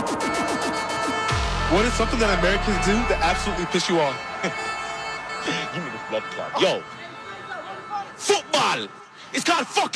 What is something that Americans do that absolutely piss you off? Give me this blood clot. Yo, football. It's called fucking